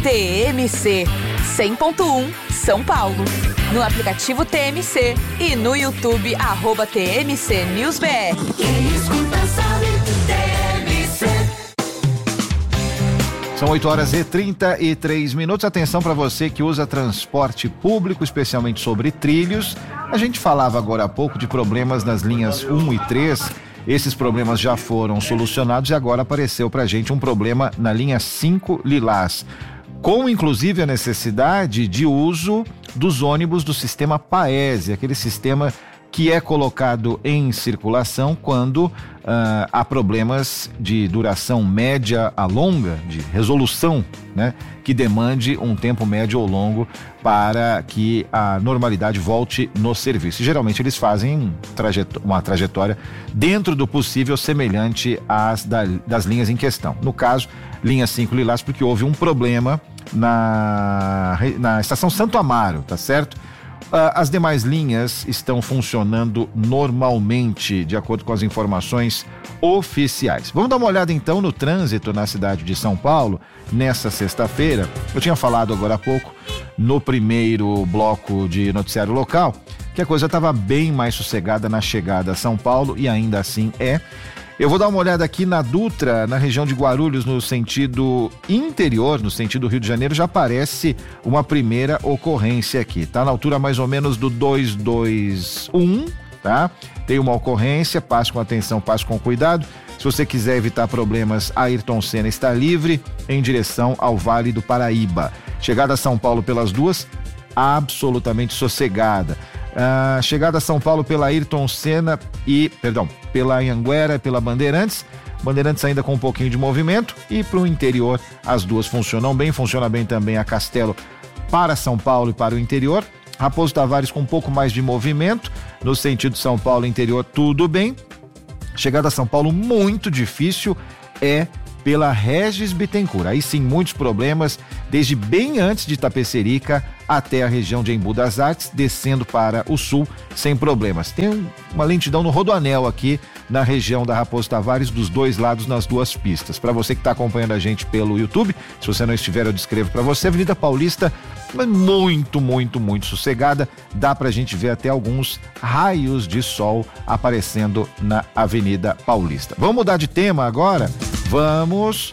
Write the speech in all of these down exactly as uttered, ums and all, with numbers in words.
T M C cem ponto um São Paulo. No aplicativo T M C e no YouTube, arroba T M C News B R. Quem escuta sabe, T M C. São oito horas e trinta e três minutos. Atenção para você que usa transporte público, especialmente sobre trilhos. A gente falava agora há pouco de problemas nas linhas um e três. Esses problemas já foram solucionados e agora apareceu para a gente um problema na linha cinco Lilás, com inclusive a necessidade de uso dos ônibus do sistema Paese, aquele sistema que é colocado em circulação quando uh, há problemas de duração média a longa, de resolução, né, que demande um tempo médio ou longo para que a normalidade volte no serviço. E, geralmente eles fazem trajet- uma trajetória dentro do possível semelhante às da, das linhas em questão. No caso, linha cinco Lilás, porque houve um problema na, na estação Santo Amaro, tá certo? As demais linhas estão funcionando normalmente, de acordo com as informações oficiais. Vamos dar uma olhada então no trânsito na cidade de São Paulo nessa sexta-feira. Eu tinha falado agora há pouco, no primeiro bloco de noticiário local, que a coisa estava bem mais sossegada na chegada a São Paulo, e ainda assim é. Eu vou dar uma olhada aqui na Dutra, na região de Guarulhos, no sentido interior, no sentido Rio de Janeiro, já aparece uma primeira ocorrência aqui. Tá na altura mais ou menos do duzentos e vinte e um, tá? Tem uma ocorrência, passe com atenção, passe com cuidado. Se você quiser evitar problemas, Ayrton Senna está livre em direção ao Vale do Paraíba. Chegada a São Paulo pelas duas, absolutamente sossegada. Uh, chegada a São Paulo pela Ayrton Senna e, perdão, pela Anhanguera, pela Bandeirantes, Bandeirantes ainda com um pouquinho de movimento, e para o interior as duas funcionam bem, funciona bem também a Castelo para São Paulo e para o interior, Raposo Tavares com um pouco mais de movimento, no sentido São Paulo interior tudo bem, chegada a São Paulo muito difícil é pela Regis Bittencourt, aí sim muitos problemas, desde bem antes de Tapecerica até a região de Embu das Artes, descendo para o sul sem problemas. Tem uma lentidão no Rodoanel aqui na região da Raposo Tavares, dos dois lados nas duas pistas. Para você que está acompanhando a gente pelo YouTube, se você não estiver eu descrevo para você, Avenida Paulista muito, muito, muito sossegada, dá pra gente ver até alguns raios de sol aparecendo na Avenida Paulista. Vamos mudar de tema agora? Vamos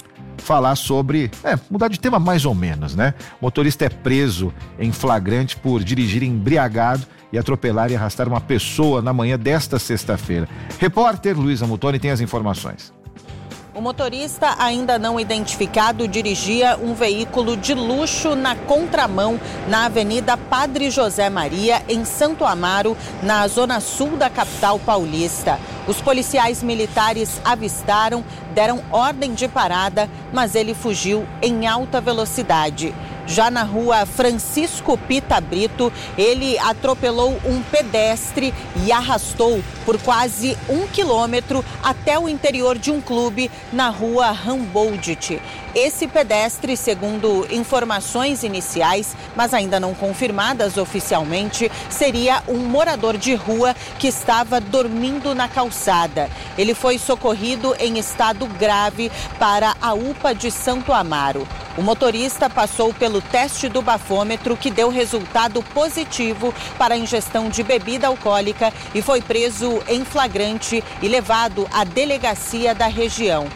falar sobre, é, mudar de tema mais ou menos, né? O motorista é preso em flagrante por dirigir embriagado e atropelar e arrastar uma pessoa na manhã desta sexta-feira. Repórter Luísa Mutoni tem as informações. O motorista, ainda não identificado, dirigia um veículo de luxo na contramão na Avenida Padre José Maria, em Santo Amaro, na zona sul da capital paulista. Os policiais militares avistaram, deram ordem de parada, mas ele fugiu em alta velocidade. Já na rua Francisco Pita Brito, ele atropelou um pedestre e arrastou por quase um quilômetro até o interior de um clube na rua Humboldt. Esse pedestre, segundo informações iniciais, mas ainda não confirmadas oficialmente, seria um morador de rua que estava dormindo na calçada. Ele foi socorrido em estado grave para a U P A de Santo Amaro. O motorista passou pelo teste do bafômetro, que deu resultado positivo para a ingestão de bebida alcoólica, e foi preso em flagrante e levado à delegacia da região.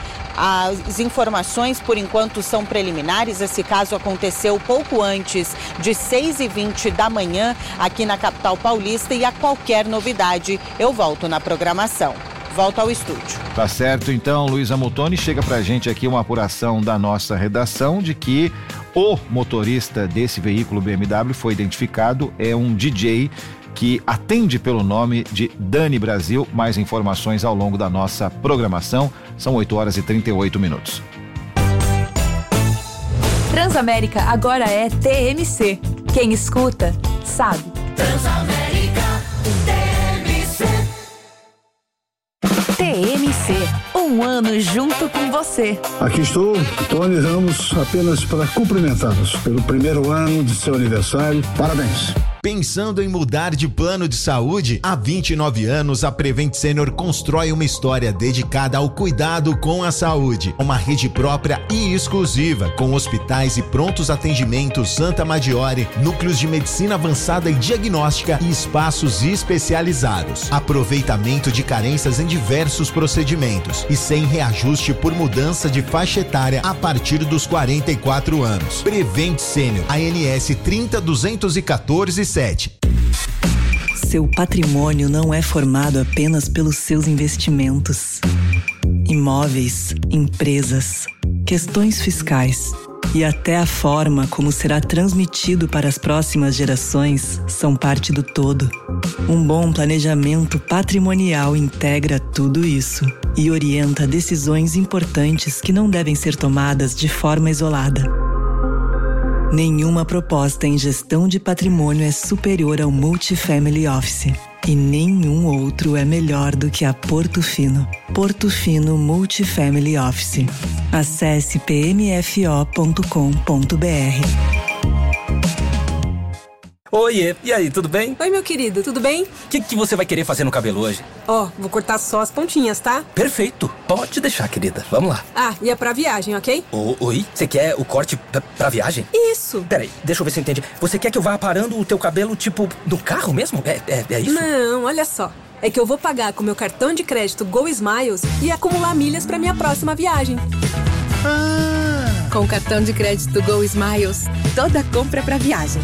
As informações, por enquanto, são preliminares. Esse caso aconteceu pouco antes de seis e vinte da manhã aqui na capital paulista, e a qualquer novidade eu volto na programação. Volto ao estúdio. Tá certo, então, Luísa Mutoni, chega pra gente aqui uma apuração da nossa redação de que o motorista desse veículo B M W foi identificado, é um D J que atende pelo nome de Dani Brasil. Mais informações ao longo da nossa programação. São oito horas e trinta e oito minutos. Transamérica agora é T M C. Quem escuta, sabe. Transamérica, T M C. T M C, um ano junto com você. Aqui estou, Tony Ramos, apenas para cumprimentá-los pelo primeiro ano de seu aniversário. Parabéns. Pensando em mudar de plano de saúde? Há vinte e nove anos, a Prevent Senior constrói uma história dedicada ao cuidado com a saúde. Uma rede própria e exclusiva, com hospitais e prontos atendimentos Santa Maggiore, núcleos de medicina avançada e diagnóstica e espaços especializados. Aproveitamento de carências em diversos procedimentos e sem reajuste por mudança de faixa etária a partir dos quarenta e quatro anos. Prevent Senior, A N S trinta duzentos e quatorze sete. Seu patrimônio não é formado apenas pelos seus investimentos. Imóveis, empresas, questões fiscais e até a forma como será transmitido para as próximas gerações são parte do todo. Um bom planejamento patrimonial integra tudo isso e orienta decisões importantes que não devem ser tomadas de forma isolada. Nenhuma proposta em gestão de patrimônio é superior ao Multifamily Office. E nenhum outro é melhor do que a Porto Fino. Porto Fino Multifamily Office. Acesse p m f o ponto com ponto b r. Oiê, e aí, tudo bem? Oi, meu querido, tudo bem? O que, que você vai querer fazer no cabelo hoje? Ó, oh, vou cortar só as pontinhas, tá? Perfeito, pode deixar, querida, vamos lá. Ah, e é pra viagem, ok? O, oi, você quer o corte pra, pra viagem? Isso. Peraí, deixa eu ver se eu entendi. Você quer que eu vá aparando o teu cabelo, tipo, no carro mesmo? É, é, é isso? Não, olha só. É que eu vou pagar com meu cartão de crédito Go Smiles e acumular milhas pra minha próxima viagem. Ah. Com o cartão de crédito Go Smiles, toda compra é pra viagem.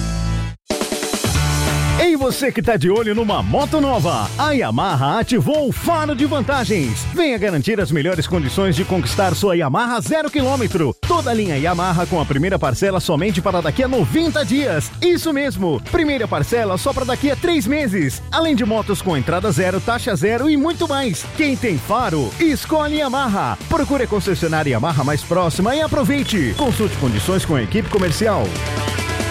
Ei, você que tá de olho numa moto nova, a Yamaha ativou o Faro de Vantagens. Venha garantir as melhores condições de conquistar sua Yamaha zero quilômetro. Toda a linha Yamaha com a primeira parcela somente para daqui a noventa dias. Isso mesmo, primeira parcela só para daqui a três meses. Além de motos com entrada zero, taxa zero e muito mais. Quem tem Faro, escolhe Yamaha. Procure a concessionária Yamaha mais próxima e aproveite. Consulte condições com a equipe comercial.